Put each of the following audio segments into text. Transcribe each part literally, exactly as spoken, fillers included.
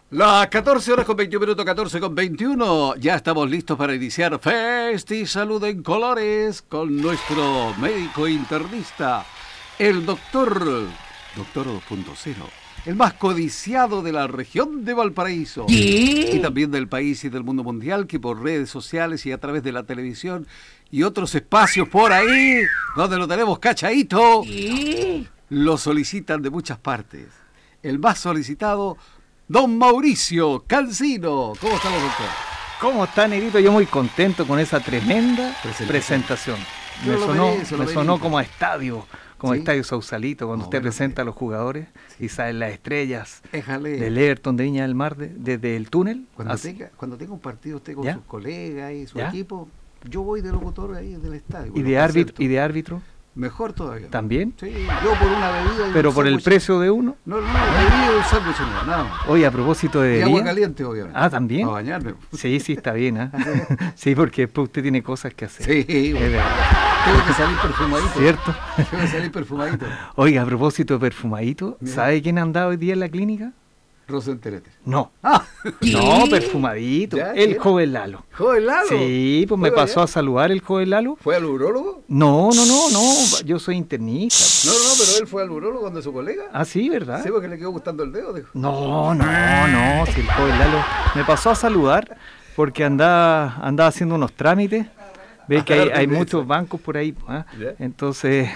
Las catorce horas con veintiún minutos, catorce con veintiuno. Ya estamos listos para iniciar Festi Salud en Colores con nuestro médico internista, el doctor, doctor dos punto cero, el más codiciado de la región de Valparaíso. ¿Qué? Y también del país y del mundo mundial, que por redes sociales y a través de la televisión y otros espacios por ahí, donde lo tenemos cachadito, ¿qué? Lo solicitan de muchas partes. El más solicitado, don Mauricio Cancino. ¿Cómo estamos, doctor? ¿Cómo está, Negrito? Yo muy contento con esa tremenda presentación. presentación. Me sonó, merece, me sonó como a estadio, como ¿sí? Estadio Sausalito, cuando no, usted bueno, presenta a los jugadores sí. Y salen las estrellas Éjale. Del Everton de Viña del Mar desde de, de el túnel. Cuando tenga, cuando tenga un partido usted con ¿ya? Sus colegas y su ¿ya? Equipo, yo voy de locutor ahí del estadio. ¿Y de, árbitro, ¿Y de árbitro? Mejor todavía. ¿También? Sí, yo por una bebida. ¿Pero por el precio de uno? No, no, bebida y un sándwich, no, nada más. Oye, a propósito de bebida. Y agua caliente, obviamente. Ah, ¿también? Para bañarme. Sí, sí, está bien, ¿eh? Sí, porque después usted tiene cosas que hacer. Sí, bueno. Tengo que salir perfumadito. ¿Cierto? Tengo que salir perfumadito. Oiga, a propósito de perfumadito, ¿bien? ¿Sabe quién andaba hoy día en la clínica? Rosenterete. No. Ah. No, perfumadito. ¿Ya? El joven Lalo. ¿Joven Lalo? Sí, pues me pasó ya? A saludar el joven Lalo. ¿Fue al urólogo? No, no, no, no. Yo soy internista. No, no, no, pero él fue al urólogo cuando su colega. Ah, sí, ¿verdad? Sí, porque le quedó gustando el dedo, dijo. No, no, no. Si el joven Lalo me pasó a saludar porque andaba, andaba haciendo unos trámites. Ve que hay, hay muchos bancos por ahí, ¿eh? ¿Yeah? Entonces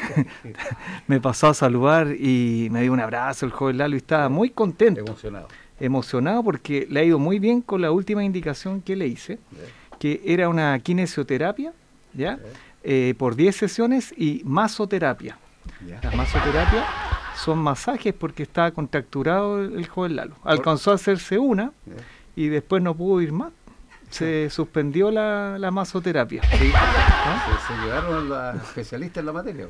me pasó a saludar y me dio un abrazo el joven Lalo y estaba muy contento. Emocionado. Emocionado porque le ha ido muy bien con la última indicación que le hice, ¿yeah? Que era una kinesioterapia, ¿ya? ¿Yeah? Eh, por diez sesiones y masoterapia. ¿Yeah? La masoterapia son masajes porque estaba contracturado el, el joven Lalo. Alcanzó a hacerse una, ¿yeah? Y después no pudo ir más. Se suspendió la, la masoterapia. Sí. ¿Ah? Se, se llevaron a los especialistas en la materia.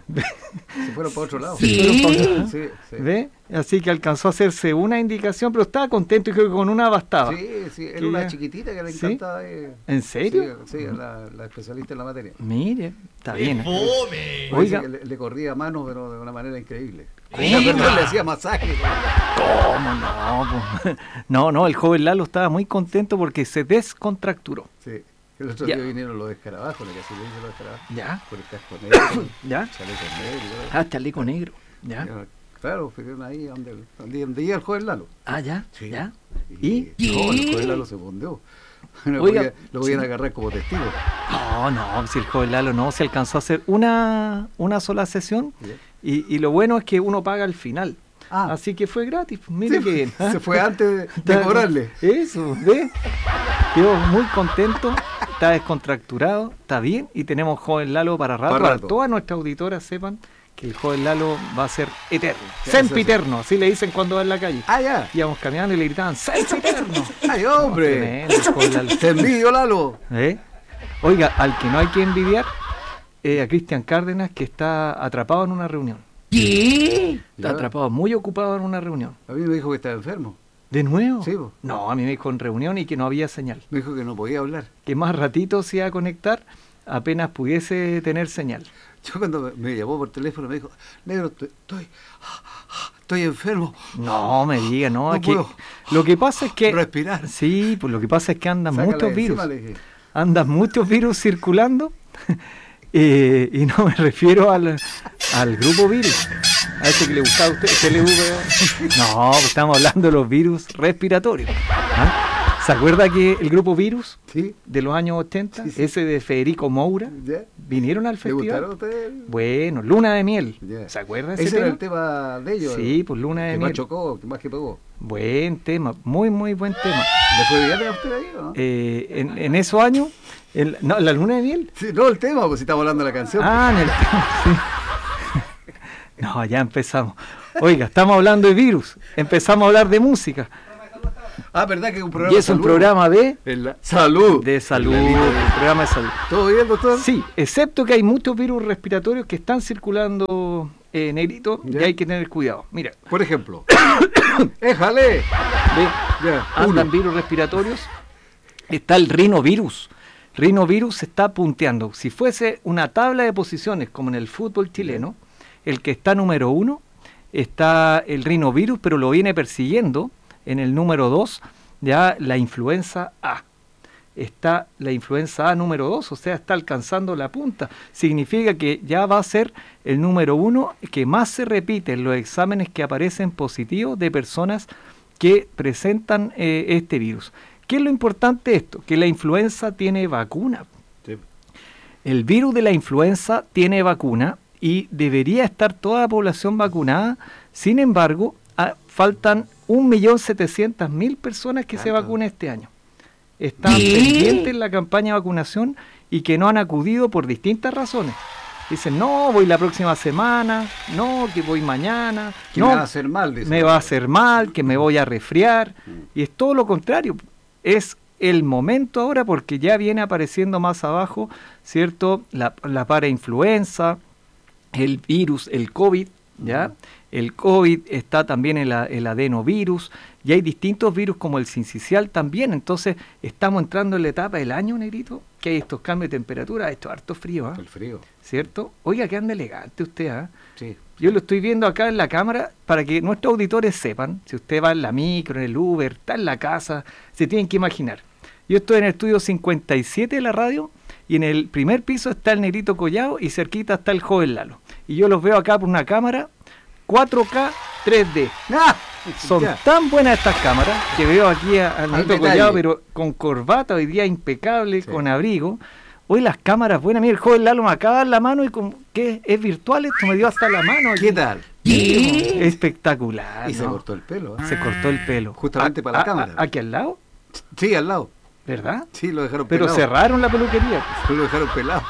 Se fueron para otro lado. ¿Sí? Para otro lado. Sí, sí. ¿Ve? Así que alcanzó a hacerse una indicación, pero estaba contento y creo que con una bastaba. Sí, sí, era una chiquitita que le encantaba. ¿Sí? Eh, ¿En serio? Sí, sí la, la especialista en la materia. Mire, está bien. ¿Eh? Oiga, le, le corría a mano, pero de una manera increíble. ¿Cómo? Perdón, le hacía masaje. ¿Cómo no? No, no, el joven Lalo estaba muy contento porque se descontracturó. Sí. El otro ya. Día vinieron los escarabajos, le casi le dicen los escarabajos. Ya. Por el casco negro. Ya. Chaleco negro. Ah, chaleco negro. Ya. Ya. Claro, fueron ahí donde, donde, donde iba el joven Lalo. Ah, ya. Sí. Ya. ¿Y? ¿Y? No, el joven Lalo se fundió. Lo Oiga, lo voy a agarrar como testigo. No, no, si el joven Lalo no se alcanzó a hacer una, una sola sesión. Yeah. Y, y lo bueno es que uno paga al final. Ah. Así que fue gratis. Mire sí, que bien. ¿Ah? Se fue antes de, de cobrarle. Eso, ¿ve? Quedó muy contento. Está descontracturado, está bien. Y tenemos joven Lalo para rato. Para, para todas nuestras auditoras sepan que el joven Lalo va a ser eterno. Sempiterno, así le dicen cuando va en la calle. Ah, ya. Íbamos caminando y le gritaban ¡Sempiterno! ¡Ay, hombre! Tremendo, te envidio, Lalo. ¿Eh? Oiga, al que no hay que envidiar, eh, a Cristian Cárdenas, que está atrapado en una reunión. ¿Qué? Está ¿Ya? atrapado, muy ocupado en una reunión. A mí me dijo que estaba enfermo. ¿De nuevo? Sí, vos. No, a mí me dijo en reunión y que no había señal. Me dijo que no podía hablar. Que más ratito se iba a conectar apenas pudiese tener señal. Yo cuando me llamó por teléfono me dijo, negro, estoy, estoy, estoy enfermo. No, me diga, no, no es que lo que pasa es que respirar. Sí, pues lo que pasa es que andan Sácala muchos virus. Encima, andan muchos virus circulando eh, y no me refiero al, al grupo virus. A ese que le gustaba a usted, ¿se le gusta? No, estamos hablando de los virus respiratorios. ¿Ah? ¿Se acuerda que el grupo Virus sí. de los años ochenta, sí, sí. ese de Federico Moura, yeah. vinieron al festival? ¿Le gustaron ustedes? Bueno, Luna de Miel. Yeah. ¿Se acuerda ese, ese tema? Ese era el tema de ellos. Sí, pues Luna de que Miel. Que más chocó, que más que pegó. Buen tema, muy, muy buen tema. ¿Le fue bien a usted ahí o no? Eh, en, en esos años, el, no, ¿la Luna de Miel? Sí, no, el tema, pues si estamos hablando de la canción. Ah, pues. en el tema, sí. No, ya empezamos. Oiga, estamos hablando de virus, empezamos a hablar de música. Ah, ¿verdad que es un programa de salud? Y es un programa de... La salud. De salud, un programa de salud. ¿Todo bien, doctor? Sí, excepto que hay muchos virus respiratorios que están circulando, eh, negrito, ¿ya? Y hay que tener cuidado. Mira. Por ejemplo. ¡Éjale! ¿Ve? Ya, andan uno. Virus respiratorios. Está el rinovirus. Rinovirus se está punteando. Si fuese una tabla de posiciones, como en el fútbol chileno, ¿ya? El que está número uno, está el rinovirus, pero lo viene persiguiendo. En el número dos ya la influenza A. Está la influenza A número dos, o sea, está alcanzando la punta. Significa que ya va a ser el número uno que más se repite en los exámenes que aparecen positivos de personas que presentan eh, este virus. ¿Qué es lo importante de esto? Que la influenza tiene vacuna. Sí. El virus de la influenza tiene vacuna y debería estar toda la población vacunada. Sin embargo, a, faltan un millón setecientas mil personas que se vacunen este año. Están pendientes en la campaña de vacunación y que no han acudido por distintas razones. Dicen, no, voy la próxima semana, no, que voy mañana. Que no, me va a hacer mal. Dice. Me va a hacer mal, que me voy a resfriar. Y es todo lo contrario. Es el momento ahora porque ya viene apareciendo más abajo, ¿cierto? La, la parainfluenza, el virus, el COVID, ¿ya? El COVID está también el, el adenovirus, y hay distintos virus como el sincicial también. Entonces estamos entrando en la etapa del año, Negrito, que hay estos cambios de temperatura, esto harto frío, ¿eh? El frío. ¿Cierto? Oiga, que anda elegante usted, ¿eh? Sí. Yo lo estoy viendo acá en la cámara para que nuestros auditores sepan, si usted va en la micro, en el Uber, está en la casa, se tienen que imaginar. Yo estoy en el estudio cincuenta y siete de la radio y en el primer piso está el Negrito Collado y cerquita está el joven Lalo. Y yo los veo acá por una cámara cuatro K tres D. ¡Ah! Son ya. Tan buenas estas cámaras que veo aquí al Negrito Collado, pero con corbata hoy día impecable, sí. Con abrigo. Hoy las cámaras buenas, mira, el joven Lalo me acaba de dar la mano y como que es virtual, esto me dio hasta la mano. ¿Qué tal? Sí. Espectacular. Y ¿no? se cortó el pelo. ¿eh? Se cortó el pelo. Justamente a, para la a, cámara. A, ¿Aquí al lado? Sí, al lado. ¿Verdad? Sí, lo dejaron Pero pelado. Pero cerraron la peluquería. Pues. Lo dejaron pelado.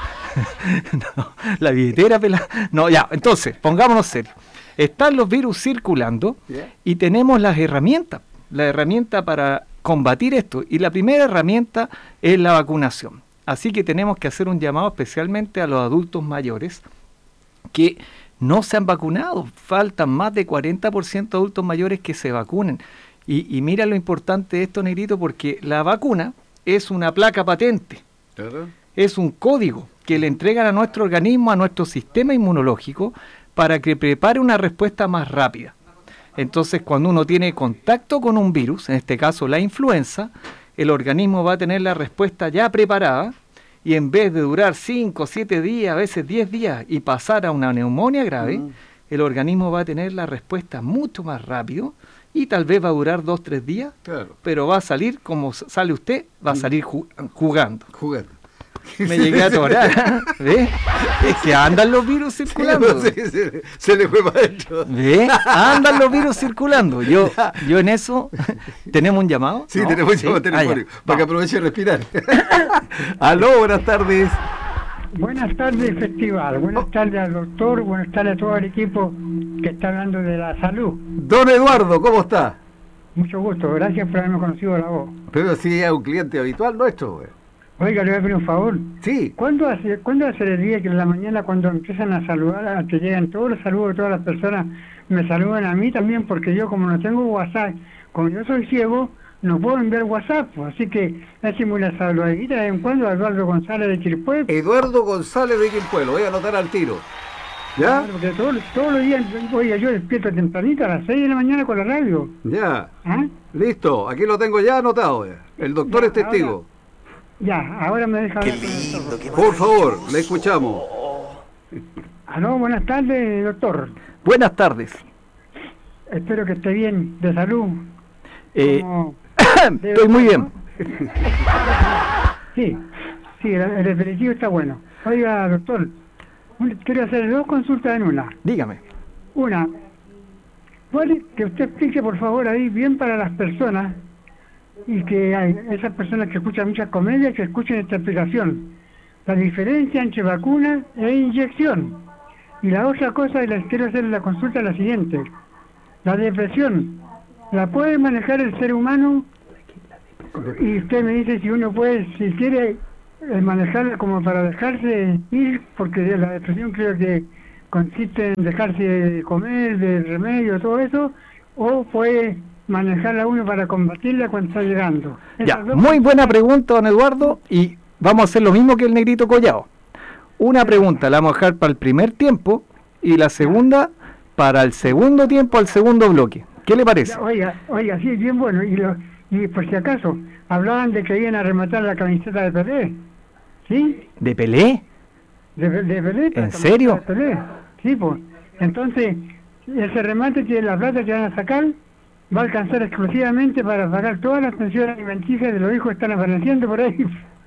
No, la billetera pelada. No, ya, entonces, pongámonos serios. Están los virus circulando, yeah. Y tenemos las herramientas, la herramienta para combatir esto. Y la primera herramienta es la vacunación. Así que tenemos que hacer un llamado especialmente a los adultos mayores que no se han vacunado. Faltan más de cuarenta por ciento de adultos mayores que se vacunen. Y, y mira lo importante de esto, Negrito, porque la vacuna es una placa patente. ¿Claro? Es un código que le entregan a nuestro organismo, a nuestro sistema inmunológico, para que prepare una respuesta más rápida. Entonces, cuando uno tiene contacto con un virus, en este caso la influenza, el organismo va a tener la respuesta ya preparada y en vez de durar cinco, siete días, a veces diez días y pasar a una neumonía grave, mm. el organismo va a tener la respuesta mucho más rápido y tal vez va a durar dos, tres días, claro. Pero va a salir como sale usted, va a salir ju- jugando. Jugando. Me llegué a atorar, ¿ves? Es que andan los virus circulando. Sí, no, se, se le fue para adentro. ¿Ves? Andan los virus circulando. Yo, yo en eso, ¿tenemos un llamado? Sí, ¿no? tenemos un ¿Sí? llamado telefónico, ah, para que aproveche de respirar. Aló, buenas tardes. Buenas tardes, Festival. Buenas oh. tardes al doctor, buenas tardes a todo el equipo que está hablando de la salud. Don Eduardo, ¿cómo está? Mucho gusto, gracias por haberme conocido la voz. Pero sí es un cliente habitual nuestro, güey. Oiga, le voy a pedir un favor. Sí. ¿Cuándo hace, ¿Cuándo hace el día que en la mañana cuando empiezan a saludar, que llegan todos los saludos de todas las personas, me saludan a mí también? Porque yo como no tengo WhatsApp, como yo soy ciego, no puedo enviar WhatsApp. Así que hacemos una saludadita de vez en cuando a Eduardo González de Quilpué. Eduardo González de Quilpué, lo voy a anotar al tiro. ¿Ya? Claro, porque todos, todos los días, oiga, yo despierto tempranito a las seis de la mañana con la radio. Ya. ¿Ah? Listo, aquí lo tengo ya anotado. Ya. El doctor ya, es testigo. Ahora... Ya, ahora me deja hablar con el doctor. Por favor, le escuchamos. Aló, buenas tardes, doctor. Buenas tardes. Espero que esté bien, de salud. Eh, estoy muy bien. Sí, sí, el, el aperitivo está bueno. Oiga, doctor, quiero hacer dos consultas en una. Dígame. Una, ¿puede que usted explique, por favor, ahí bien para las personas, y que hay esas personas que escuchan muchas comedias, que escuchen esta explicación, la diferencia entre vacuna e inyección? Y la otra cosa, y les quiero hacer la consulta, es la siguiente: la depresión, ¿la puede manejar el ser humano? Y usted me dice si uno puede, si quiere, eh, manejarla como para dejarse ir, porque la depresión creo que consiste en dejarse de comer, de remedio, todo eso, o puede manejarla uno para combatirla cuando está llegando. Ya, muy buena pregunta, don Eduardo, y vamos a hacer lo mismo que el Negrito Collado. Una pregunta la vamos a dejar para el primer tiempo y la segunda para el segundo tiempo, al segundo bloque. ¿Qué le parece? Ya, oiga, oiga, sí, bien bueno. Y, lo, Y por si acaso, hablaban de que iban a rematar la camiseta de Pelé. ¿Sí? ¿De Pelé? De, de Pelé. ¿En la camiseta serio? de Pelé. Sí, pues. Entonces, ese remate que la plata que van a sacar va a alcanzar exclusivamente para pagar todas las pensiones alimenticias de los hijos que están apareciendo por ahí.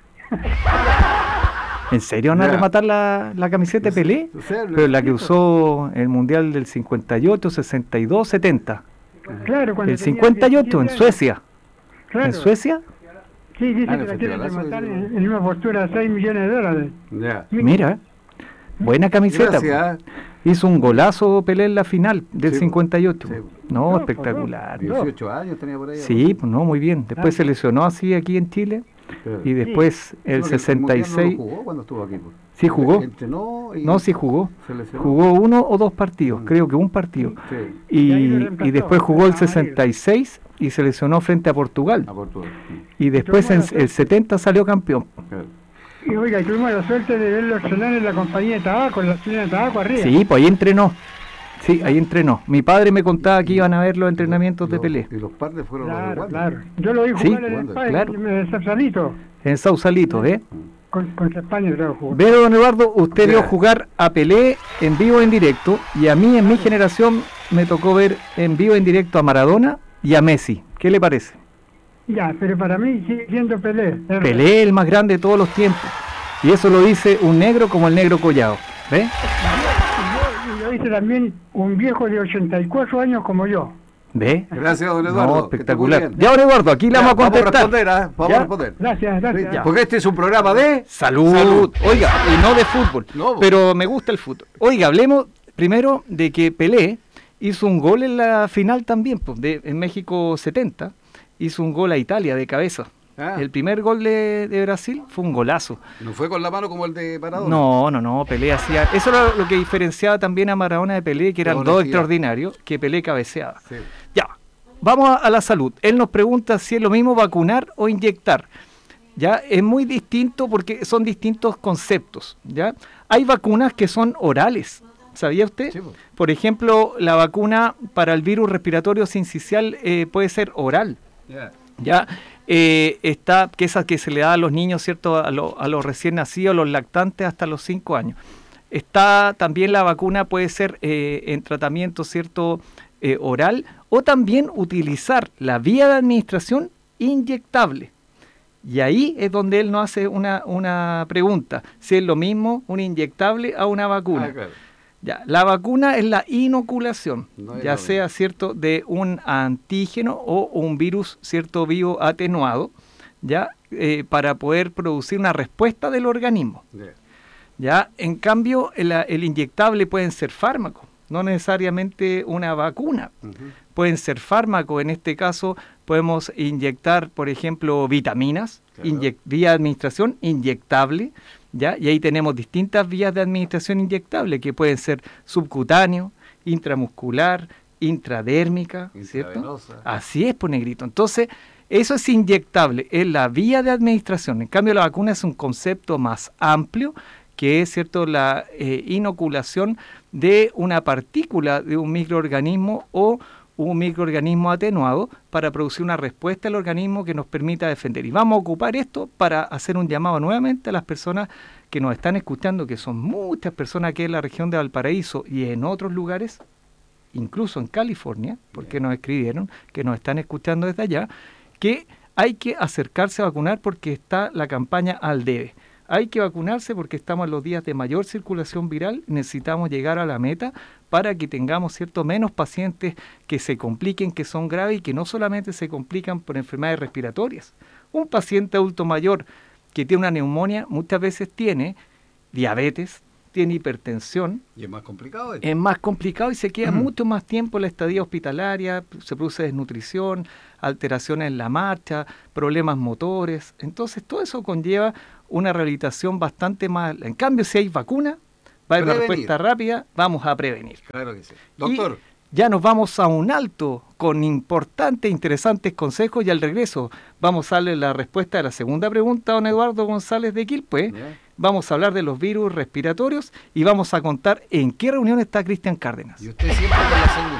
¿En serio van a Ya. rematar la, la camiseta de Pelé? O sea, lo Pero la que explico. usó el Mundial del cincuenta y ocho, sesenta y dos, setenta. Claro, cuando El tenía cincuenta y ocho en diecisiete años. Suecia. Claro. ¿En Suecia? Sí, dice Ah, que el la quieren festivalazo rematar de- en, en una postura de seis millones de dólares. Ya. Mira, buena camiseta. Gracias. Hizo un golazo Pelé en la final del Sí, cincuenta y ocho. sí. No, No, espectacular. dieciocho años tenía por ahí. Sí, pues no, muy bien. Después Ah. se lesionó así aquí en Chile Claro. y después Sí, el porque sesenta y Mundial no seis. lo jugó cuando estuvo aquí. Pues. Sí jugó. Entrenó y No, sí jugó. se lesionó. Jugó uno o dos partidos, Mm. creo que un partido. Sí, Y, Y ahí lo y reemplazó, después jugó el a Madrid. sesenta y seis y se lesionó frente a Portugal. a Portugal. Y después tomó en la suerte. el setenta salió campeón. Claro. Y oiga, y tuvimos la suerte de verlo cenar en la compañía de tabaco, en la tienda de tabaco arriba. Sí, pues ahí entrenó. Sí, ahí entrenó. Mi padre me contaba que iban a ver los entrenamientos Y de los- Pelé. Y los partes fueron los de Claro, Wander. claro. Yo lo vi Sí, jugar en Wander, España, claro. en Sausalito, En Sausalito, ¿eh? con, contra España creo que jugó. Ve, don Eduardo, usted vio Ya. jugar a Pelé en vivo en directo y a mí en mi generación me tocó ver en vivo en directo a Maradona y a Messi. ¿Qué le parece? Ya, pero para mí sigue siendo Pelé. Es Pelé el más grande de todos los tiempos. Y eso lo dice un negro como el negro Collado. ¿Ve? Y lo dice también un viejo de ochenta y cuatro años como yo. ¿Ve? Gracias, don Eduardo. No, que esté muy espectacular. bien. Ya, don Eduardo, aquí le Ya, vamos a contestar. Vamos a responder, ¿ah? Vamos Ya. a responder. Gracias, gracias. Ya. Porque este es un programa de... Salud. Salud. Oiga, y no de fútbol, No. pero me gusta el fútbol. Oiga, hablemos primero de que Pelé hizo un gol en la final también, pues, de, en México setenta, hizo un gol a Italia de cabeza. Ah, El primer gol de, de Brasil fue un golazo. no fue con la mano como el de Maradona. No, no, no, Pelé hacía... Eso era lo que diferenciaba también a Maradona de Pelé, que eran La dos honestidad. extraordinarios, que Pelé cabeceaba. Sí. Ya, vamos a, a la salud. Él nos pregunta si es lo mismo vacunar o inyectar. Ya, es muy distinto porque son distintos conceptos. Ya, hay vacunas que son orales. ¿Sabía usted? Sí, pues. Por ejemplo, la vacuna para el virus respiratorio sincicial eh, puede ser oral. Ya. Ya, eh, está que esa que se le da a los niños, ¿cierto? A, lo- a los recién nacidos, a los lactantes hasta los cinco años. Está también la vacuna puede ser eh, en tratamiento, ¿cierto? Eh, oral, o también utilizar la vía de administración inyectable. Y ahí es donde él nos hace una, una pregunta, si es lo mismo un inyectable a una vacuna. Ah, claro. Ya, la vacuna es la inoculación, No es ya lo sea mismo. cierto de un antígeno o un virus cierto vivo atenuado, ya eh, para poder producir una respuesta del organismo. Ya. Ya, en cambio el, el inyectable pueden ser fármacos, no necesariamente una vacuna. Ujú. Pueden ser fármacos, en este caso podemos inyectar, por ejemplo, vitaminas, Claro. inyec- vía de administración inyectable, ¿ya? Y ahí tenemos distintas vías de administración inyectable que pueden ser subcutáneo, intramuscular, intradérmica, ¿cierto? Intravenosa. Así es, pues negrito. Entonces, eso es inyectable, es la vía de administración. En cambio, la vacuna es un concepto más amplio, que es cierto la eh, inoculación de una partícula de un microorganismo o un microorganismo atenuado para producir una respuesta al organismo que nos permita defender. Y vamos a ocupar esto para hacer un llamado nuevamente a las personas que nos están escuchando, que son muchas personas aquí en la región de Valparaíso y en otros lugares, incluso en California, porque nos escribieron, que nos están escuchando desde allá, que hay que acercarse a vacunar porque está la campaña al debe. Hay que vacunarse porque estamos en los días de mayor circulación viral, necesitamos llegar a la meta para que tengamos cierto menos pacientes que se compliquen, que son graves y que no solamente se complican por enfermedades respiratorias. Un paciente adulto mayor que tiene una neumonía muchas veces tiene diabetes, tiene hipertensión, Y es más complicado. es más complicado y se queda mucho más tiempo en la estadía hospitalaria, se produce desnutrición, alteraciones en la marcha, problemas motores. Entonces todo eso conlleva una rehabilitación bastante más. En cambio, si hay vacuna, va a haber una Prevenir. respuesta rápida, vamos a prevenir. Claro que sí. Doctor. Y ya nos vamos a un alto con importantes, interesantes consejos y al regreso vamos a darle la respuesta a la segunda pregunta a don Eduardo González de Quilpué. Ya. Vamos a hablar de los virus respiratorios y vamos a contar en qué reunión está Cristian Cárdenas. Y usted siempre con la segunda.